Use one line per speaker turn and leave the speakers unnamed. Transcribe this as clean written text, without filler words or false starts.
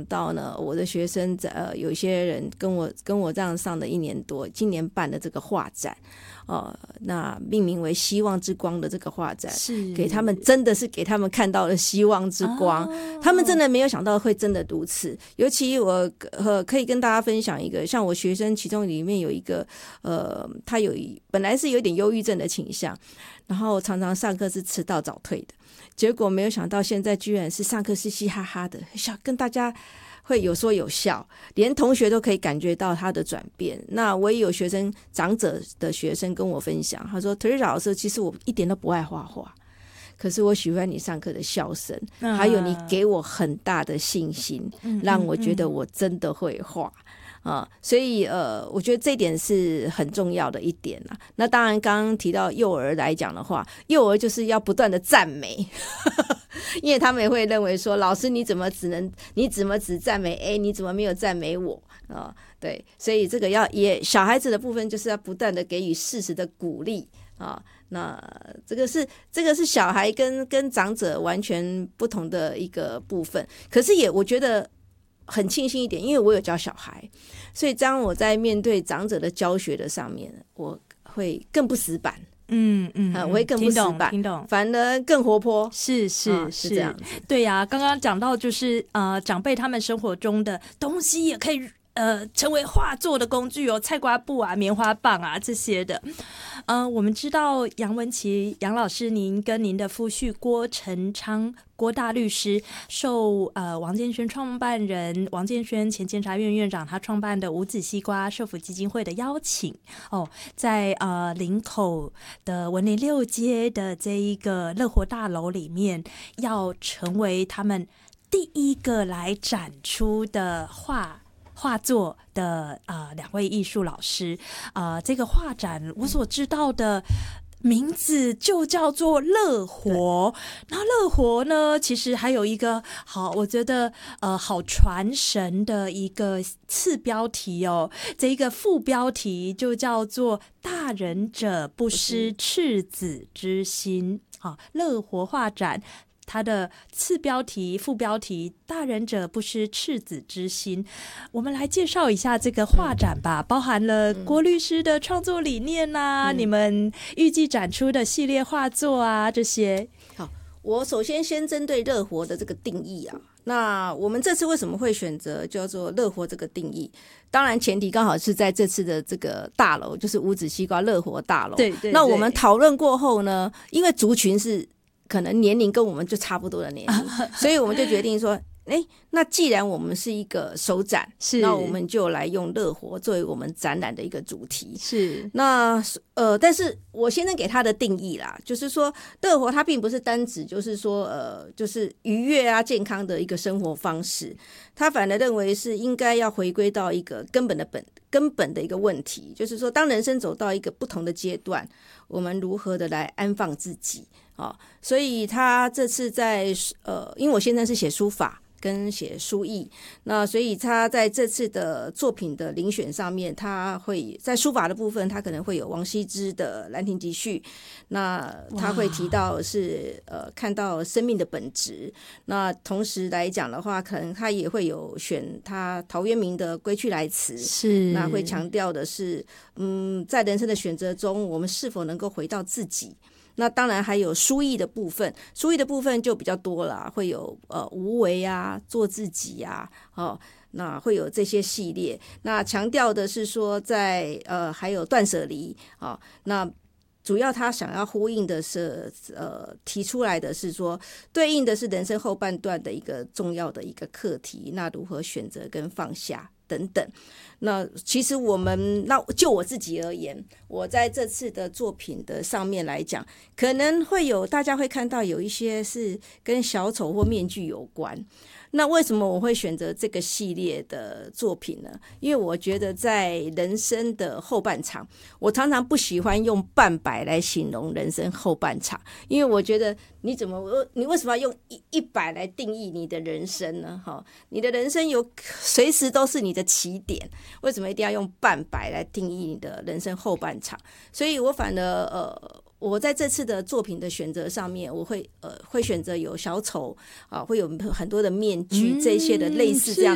到呢，我的学生有一些人跟我这样上了1年多，今年办的这个画展，那命名为希望之光的这个画展，是给他们真的是给他们看到了希望之光，他们真的没有想到会真的如此。尤其我可以跟大家分享一个，像我学生其中里面有一个他本来是有点忧郁症的倾向，然后常常上课是迟到早退的，结果没有想到现在居然是上课是嘻哈哈的，跟大家会有说有笑，连同学都可以感觉到他的转变。那我也有学生长者的学生跟我分享，他说 Teresa 老师，其实我一点都不爱画画，可是我喜欢你上课的笑声，还有你给我很大的信心，让我觉得我真的会画所以我觉得这一点是很重要的一点啦。那当然刚刚提到幼儿来讲的话，幼儿就是要不断的赞美因为他们也会认为说，老师你怎么只赞美 A， 你怎么没有赞美我对，所以这个小孩子的部分就是要不断的给予适时的鼓励那这个是小孩跟长者完全不同的一个部分。可是我觉得很庆幸一点，因为我有教小孩，所以当我在面对长者的教学的上面，我会更不死板。我会更不死板，听懂，反而更活泼，是这样子。
对呀，刚刚讲到就是长辈他们生活中的东西也可以成为画作的工具菜瓜布啊、棉花棒啊这些的。我们知道杨文琪杨老师，您跟您的夫婿郭成昌郭大律师受王建煊创办人王建煊前监察院院长他创办的无籽西瓜社福基金会的邀请在林口的文林6街的这一个乐活大楼里面，要成为他们第一个来展出的画作的2位艺术老师这个画展我所知道的名字就叫做乐活。然后乐活呢，其实还有一个我觉得好传神的一个次标题这一个副标题就叫做大人者不失赤子之心乐活画展它的次标题副标题大人者不失赤子之心。我们来介绍一下这个画展吧，包含了郭律师的创作理念你们预计展出的系列画作这些。
好，我首先针对乐活的这个定义那我们这次为什么会选择叫做乐活这个定义，当然前提刚好是在这次的这个大楼，就是无籽西瓜乐活大楼。对，那我们讨论过后呢，因为族群是可能年龄跟我们就差不多的年龄所以我们就决定说那既然我们是一个首展，那我们就来用乐活作为我们展览的一个主题。是那但是我先生给他的定义啦，就是说乐活它并不是单指就是说就是愉悦健康的一个生活方式，他反而认为是应该要回归到一个根本的一个问题，就是说当人生走到一个不同的阶段，我们如何的来安放自己所以他这次在因为我先生是写书法跟写书艺，那所以他在这次的作品的遴选上面，他会在书法的部分他可能会有王羲之的《兰亭集序》，那他会提到是看到生命的本质，那同时来讲的话，可能他也会有选他陶渊明的《归去来辞》，是那会强调的是在人生的选择中，我们是否能够回到自己。那当然还有书艺的部分，书艺的部分就比较多了，会有无为做自己那会有这些系列。那强调的是说在还有断舍离那主要他想要呼应的是提出来的是说，对应的是人生后半段的一个重要的一个课题，那如何选择跟放下等等。那其实那就我自己而言，我在这次的作品的上面来讲，可能会有大家会看到有一些是跟小丑或面具有关。那为什么我会选择这个系列的作品呢？因为我觉得在人生的后半场，我常常不喜欢用半百来形容人生后半场，因为我觉得你为什么要用100来定义你的人生呢？你的人生随时都是你的起点，为什么一定要用半百来定义你的人生后半场？所以我反而我在这次的作品的选择上面，我会选择有小丑会有很多的面具这些的类似这样